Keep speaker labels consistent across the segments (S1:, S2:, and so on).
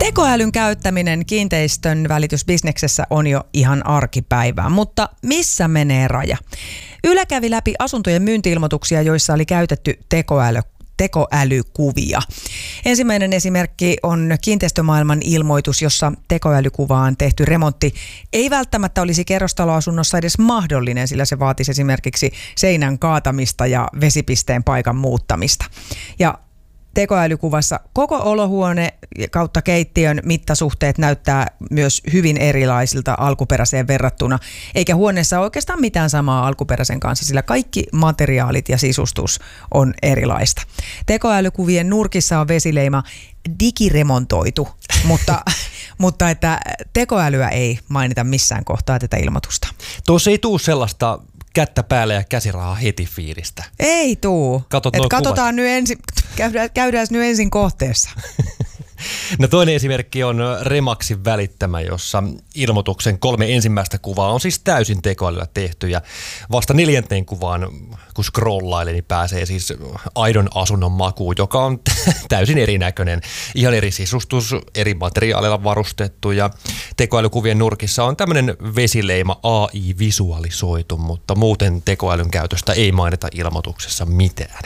S1: Tekoälyn käyttäminen kiinteistön välitysbisneksessä on jo ihan arkipäivää, mutta missä menee raja? Yle kävi läpi asuntojen myynti-ilmoituksia, joissa oli käytetty tekoälykuvia. Ensimmäinen esimerkki on kiinteistömaailman ilmoitus, jossa tekoälykuvaan tehty remontti ei välttämättä olisi kerrostaloasunnossa edes mahdollinen, sillä se vaatisi esimerkiksi seinän kaatamista ja vesipisteen paikan muuttamista. Ja tekoälykuvassa koko olohuone kautta keittiön mittasuhteet näyttää myös hyvin erilaisilta alkuperäiseen verrattuna, eikä huoneessa ole oikeastaan mitään samaa alkuperäisen kanssa, sillä kaikki materiaalit ja sisustus on erilaista. Tekoälykuvien nurkissa on vesileima digiremontoitu, mutta että tekoälyä ei mainita missään kohtaa tätä ilmoitusta.
S2: Tuossa ei tule sellaista kättä päälle ja käsirahaa heti fiilistä.
S1: Ei tuu. Katsotaan nyt ensin, käydään nyt ensin kohteessa.
S2: No toinen esimerkki on Remaxin välittämä, jossa ilmoituksen 3 ensimmäistä kuvaa on siis täysin tekoälyllä tehty ja vasta 4. kuvaan, kun scrollailee, niin pääsee siis aidon asunnon makuun, joka on täysin erinäköinen. Ihan eri sisustus, eri materiaaleilla varustettu ja tekoälykuvien nurkissa on tämmöinen vesileima AI-visualisoitu, mutta muuten tekoälyn käytöstä ei mainita ilmoituksessa mitään.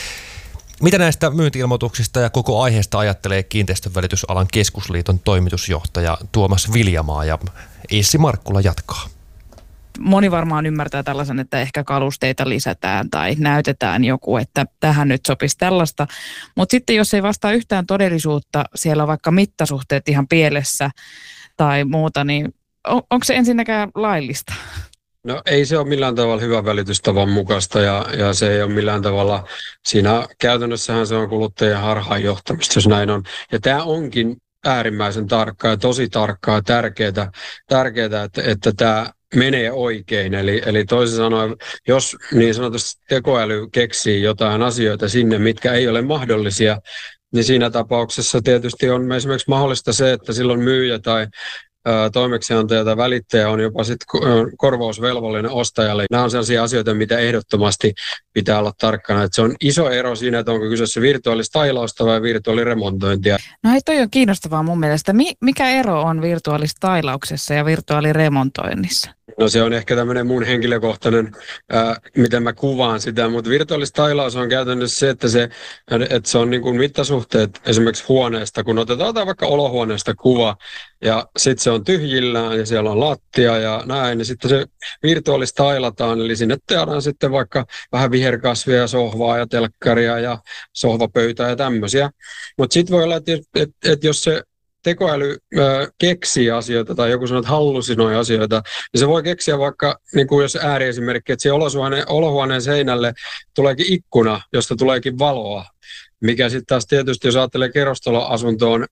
S2: Mitä näistä myynti-ilmoituksista ja koko aiheesta ajattelee Kiinteistönvälitysalan keskusliiton toimitusjohtaja Tuomas Viljamaa ja Essi Markkula jatkaa?
S3: Moni varmaan ymmärtää tällaisen, että ehkä kalusteita lisätään tai näytetään joku, että tähän nyt sopisi tällaista. Mutta sitten jos ei vastaa yhtään todellisuutta, siellä on vaikka mittasuhteet ihan pielessä tai muuta, niin onko se ensinnäkään laillista?
S4: No ei se ole millään tavalla hyvän välitystavan mukaista ja se ei ole millään tavalla, siinä käytännössähän se on kuluttajien harhaanjohtamista, jos näin on. Ja tämä onkin äärimmäisen tarkkaa ja tosi tarkkaa ja tärkeää, että tämä menee oikein. Eli toisin sanoen, jos niin sanotusti tekoäly keksii jotain asioita sinne, mitkä ei ole mahdollisia, niin siinä tapauksessa tietysti on esimerkiksi mahdollista se, että silloin myyjä tai toimeksiantaja tai välittäjä on jopa sit korvausvelvollinen ostajalle. Nämä on sellaisia asioita, mitä ehdottomasti pitää olla tarkkana. Että se on iso ero siinä, että onko kyseessä virtuaalistailausta vai virtuaaliremontointia.
S3: No hei, toi on kiinnostavaa mun mielestä. Mikä ero on virtuaalistailauksessa ja virtuaaliremontoinnissa?
S4: No se on ehkä tämmöinen mun henkilökohtainen, miten mä kuvaan sitä, mutta virtuaalistailaus on käytännössä se, että se on niin kuin mittasuhteet esimerkiksi huoneesta, kun otetaan vaikka olohuoneesta kuva ja sitten se on tyhjillään ja siellä on lattia ja näin, ja sitten se virtuaalistailataan, eli sinne tehdään sitten vaikka vähän viherkasvia, sohvaa ja telkkaria ja sohvapöytää ja tämmöisiä, mutta sitten voi olla, että jos se tekoäly keksii asioita tai joku sanoo, että hallusinoi asioita, niin se voi keksiä vaikka, niin kuin jos ääriesimerkki, että siihen olohuoneen seinälle tuleekin ikkuna, josta tuleekin valoa, mikä sitten taas tietysti, jos ajattelee kerrostaloasuntoon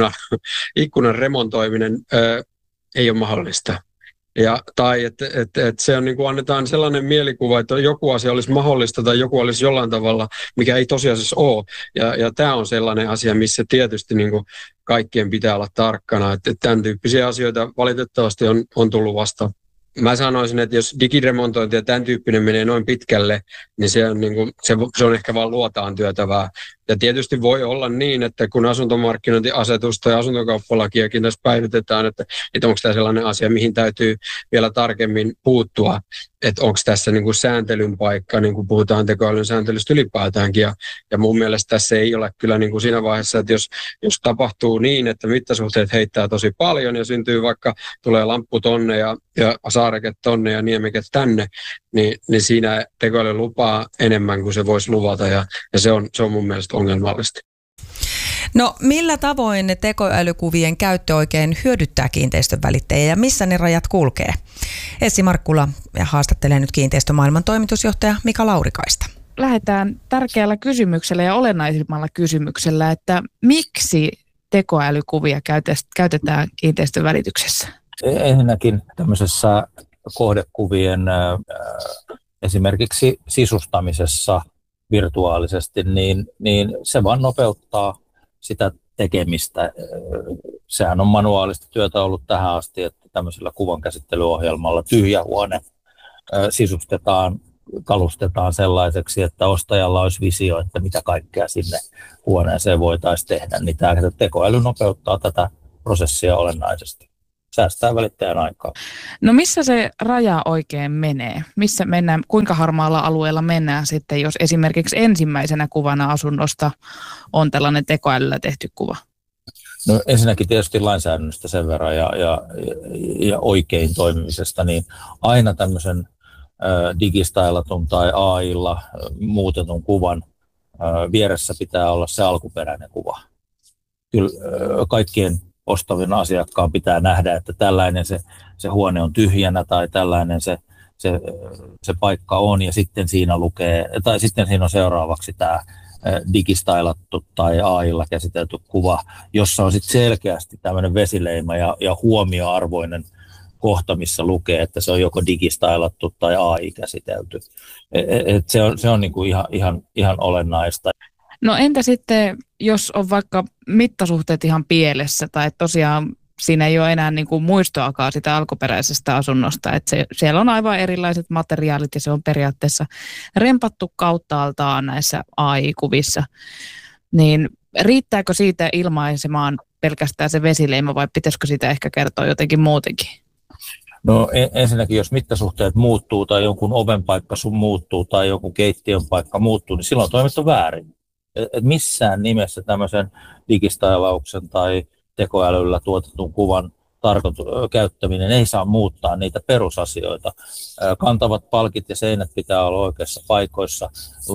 S4: ikkunan remontoiminen, ei ole mahdollista. Tai että se on, niin kuin annetaan sellainen mielikuva, että joku asia olisi mahdollista tai joku olisi jollain tavalla, mikä ei tosiasiassa ole. Ja tämä on sellainen asia, missä tietysti niin kuin kaikkien pitää olla tarkkana. Että tämän tyyppisiä asioita valitettavasti on tullut vastaan. Mä sanoisin, että jos digiremontointi ja tämän tyyppinen menee noin pitkälle, niin se on, niin kuin, se on ehkä vain luotaan työtävää. Ja tietysti voi olla niin, että kun asuntomarkkinointiasetusta ja asuntokauppalakiakin tässä päivitetään, että onko tämä sellainen asia, mihin täytyy vielä tarkemmin puuttua, että onko tässä niin kuin sääntelyn paikka, niin kuin puhutaan tekoälyn sääntelystä ylipäätäänkin. Ja mun mielestä tässä ei ole kyllä niin kuin siinä vaiheessa, että jos tapahtuu niin, että mittasuhteet heittää tosi paljon ja syntyy vaikka, tulee lamppu tonne ja saareke tonne ja niemeket tänne, niin siinä tekoäly lupaa enemmän kuin se voisi luvata ja se on mun mielestä ongelmallista.
S1: No millä tavoin ne tekoälykuvien käyttö oikein hyödyttää kiinteistön välittäjiä ja missä ne rajat kulkee? Essi Markkula haastattelee nyt kiinteistömaailman toimitusjohtaja Mika Laurikaista.
S3: Lähdetään tärkeällä kysymyksellä ja olennaisimmalla kysymyksellä, että miksi tekoälykuvia käytetään kiinteistön välityksessä?
S5: Ensinnäkin tämmöisessä kohdekuvien esimerkiksi sisustamisessa virtuaalisesti, niin se vaan nopeuttaa sitä tekemistä. Sehän on manuaalista työtä ollut tähän asti, että tämmöisellä kuvankäsittelyohjelmalla tyhjä huone sisustetaan, kalustetaan sellaiseksi, että ostajalla olisi visio, että mitä kaikkea sinne huoneeseen voitaisiin tehdä. Niin tämä tekoäly nopeuttaa tätä prosessia olennaisesti. Säästää välittäjän aikaa.
S3: No missä se raja oikein menee? Missä mennään, kuinka harmaalla alueella mennään sitten, jos esimerkiksi ensimmäisenä kuvana asunnosta on tällainen tekoälyllä tehty kuva?
S5: No ensinnäkin tietysti lainsäädännöstä sen verran ja oikein toimimisesta, niin aina tämmöisen digistailatun tai AIlla muutetun kuvan vieressä pitää olla se alkuperäinen kuva. Kyllä kaikkien ostavien asiakkaan pitää nähdä, että tällainen se huone on tyhjänä tai tällainen se paikka on, ja sitten siinä lukee, tai sitten siinä on seuraavaksi tämä digistailattu tai AIlla käsitelty kuva, jossa on sitten selkeästi tämmöinen vesileima ja huomioarvoinen kohta, missä lukee, että se on joko digistailattu tai AI-käsitelty. Se on niinku ihan olennaista.
S3: No entä sitten, jos on vaikka mittasuhteet ihan pielessä tai tosiaan siinä ei ole enää niin kuin muistoakaan sitä alkuperäisestä asunnosta, että siellä on aivan erilaiset materiaalit ja se on periaatteessa rempattu kauttaaltaan näissä AI-kuvissa, niin riittääkö siitä ilmaisemaan pelkästään se vesileima vai pitäisikö siitä ehkä kertoa jotenkin muutenkin?
S5: No ensinnäkin, jos mittasuhteet muuttuu tai jonkun oven paikka muuttuu tai joku keittiön paikka muuttuu, niin silloin on toimittu väärin. Et missään nimessä tämmöisen digistailauksen tai tekoälyllä tuotetun kuvan käyttäminen ei saa muuttaa niitä perusasioita. Kantavat palkit ja seinät pitää olla oikeissa paikoissa,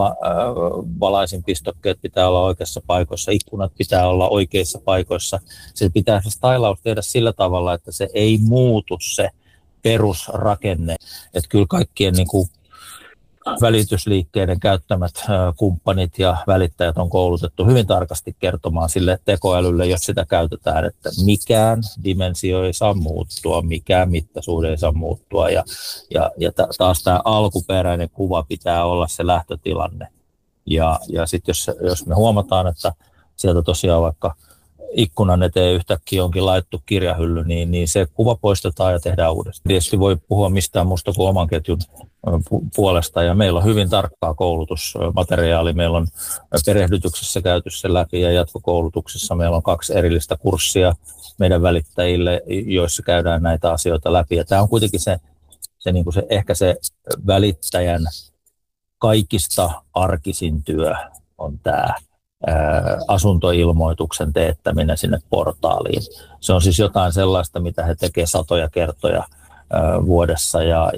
S5: valaisinpistokkeet pitää olla oikeissa paikoissa, ikkunat pitää olla oikeissa paikoissa. Se pitää se stylaus tehdä sillä tavalla, että se ei muutu se perusrakenne. Että kyllä kaikkien niin kuin välitysliikkeiden käyttämät kumppanit ja välittäjät on koulutettu hyvin tarkasti kertomaan sille tekoälylle, jos sitä käytetään, että mikään dimensio ei saa muuttua, mikään mittasuhde ei saa muuttua ja taas tämä alkuperäinen kuva pitää olla se lähtötilanne. Ja sitten jos me huomataan, että sieltä tosiaan vaikka ikkunan eteen yhtäkkiä onkin laittu kirjahylly, niin se kuva poistetaan ja tehdään uudestaan. Tietysti voi puhua mistään muusta kuin oman ketjun puolesta, ja meillä on hyvin tarkkaa koulutusmateriaali. Meillä on perehdytyksessä käyty se läpi ja jatkokoulutuksessa meillä on 2 erillistä kurssia meidän välittäjille, joissa käydään näitä asioita läpi. Ja tämä on kuitenkin ehkä se välittäjän kaikista arkisin työ on tämä asuntoilmoituksen teettäminen sinne portaaliin. Se on siis jotain sellaista, mitä he tekevät satoja kertoja vuodessa ja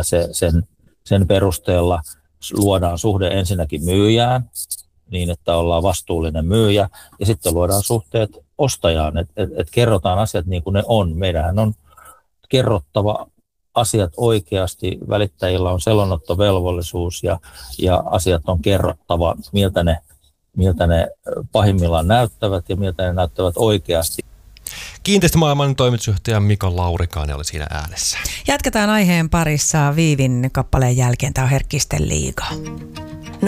S5: sen perusteella luodaan suhde ensinnäkin myyjään niin, että ollaan vastuullinen myyjä, ja sitten luodaan suhteet ostajaan, että kerrotaan asiat niin kuin ne on. Meidänhän on kerrottava asiat oikeasti, välittäjillä on selonottovelvollisuus ja asiat on kerrottava, miltä ne pahimmillaan näyttävät ja miltä ne näyttävät oikeasti.
S2: Kiinteistömaailman toimitusjohtaja Mika Laurikainen oli siinä äänessä.
S1: Jatketaan aiheen parissa Viivin kappaleen jälkeen. Tämä on Herkkisten liiga.